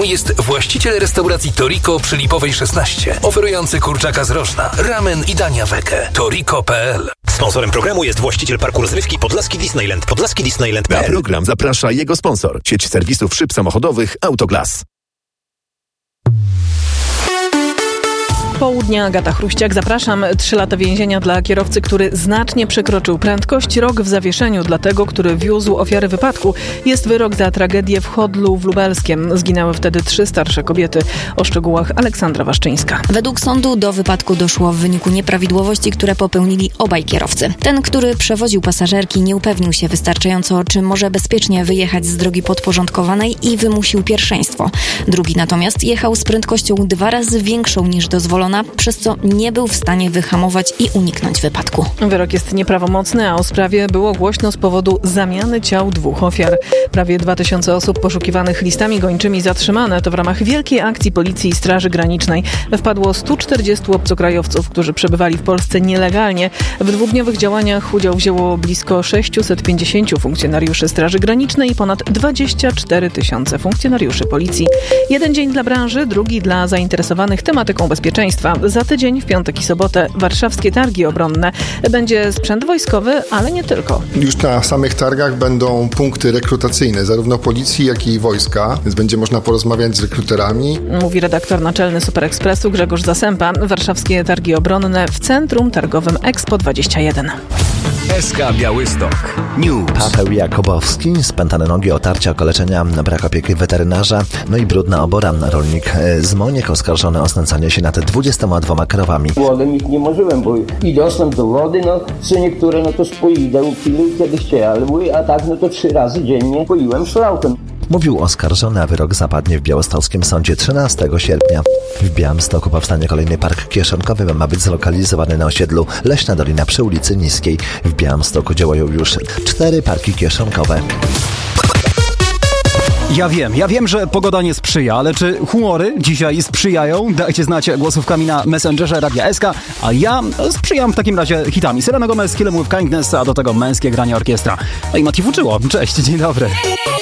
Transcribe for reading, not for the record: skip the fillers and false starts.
jest właściciel restauracji Toriko przy Lipowej 16, oferujący kurczaka z rożna, ramen i dania wege. Toriko.pl. Sponsorem programu jest właściciel parku rozrywki Podlaski Disneyland. Podlaski Disneyland.pl. Na program zaprasza jego sponsor, sieć serwisów szyb samochodowych Autoglas. Południa, Agata Chruściak, zapraszam. 3 lata więzienia dla kierowcy, który znacznie przekroczył prędkość. Rok w zawieszeniu dla tego, który wiózł ofiary wypadku. Jest wyrok za tragedię w Chodlu w Lubelskiem. Zginęły wtedy 3 starsze kobiety. O szczegółach Aleksandra Waszczyńska. Według sądu do wypadku doszło w wyniku nieprawidłowości, które popełnili obaj kierowcy. Ten, który przewoził pasażerki, nie upewnił się wystarczająco, czy może bezpiecznie wyjechać z drogi podporządkowanej i wymusił pierwszeństwo. Drugi natomiast jechał z prędkością 2 razy większą niż dozwolona, przez co nie był w stanie wyhamować i uniknąć wypadku. Wyrok jest nieprawomocny, a o sprawie było głośno z powodu zamiany ciał 2 ofiar. Prawie 2000 osób poszukiwanych listami gończymi zatrzymane. To w ramach wielkiej akcji Policji i Straży Granicznej. Wpadło 140 obcokrajowców, którzy przebywali w Polsce nielegalnie. W 2-dniowych działaniach udział wzięło blisko 650 funkcjonariuszy Straży Granicznej i ponad 24 000 funkcjonariuszy Policji. Jeden dzień dla branży, drugi dla zainteresowanych tematyką bezpieczeństwa. Za tydzień, w piątek i sobotę, warszawskie targi obronne. Będzie sprzęt wojskowy, ale nie tylko. Już na samych targach będą punkty rekrutacyjne, zarówno policji, jak i wojska, więc będzie można porozmawiać z rekruterami. Mówi redaktor naczelny Super Expressu Grzegorz Zasępa. Warszawskie targi obronne w Centrum Targowym Expo 21. SK Białystok News. Paweł Jakubowski, spętane nogi, otarcia, okaleczenia, brak opieki weterynarza, no i brudna obora. Rolnik z Moniek oskarżony o znęcanie się nad 22 krowami. Głodem ich nie możemy, bo i dostęp do wody, co niektóre to spoidę, upili kiedy chciały, a tak to 3 razy dziennie poiłem szlaukiem. Mówił oskarżony, a wyrok zapadnie w białostockim sądzie 13 sierpnia. W Białymstoku powstanie kolejny park kieszonkowy, ma być zlokalizowany na osiedlu Leśna Dolina przy ulicy Niskiej. W Białymstoku działają już 4 parki kieszonkowe. Ja wiem, że pogoda nie sprzyja, ale czy humory dzisiaj sprzyjają? Dajcie znać głosówkami na Messengerze Radia SK, a ja sprzyjam w takim razie hitami. Selena Gomez, Kill 'Em With Kindness, a do tego męskie granie orkiestra. No i Mati Fuczyło. Cześć, dzień dobry.